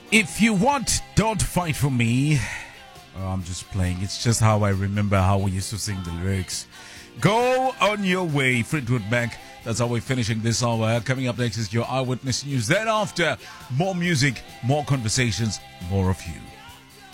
If you want, don't fight for me. Oh, I'm just playing. It's just how I remember how we used to sing the lyrics. Go on your way, Fleetwood Mac. That's how we're finishing this hour. Coming up next is your Eyewitness News. Then after, more music, more conversations, more of you.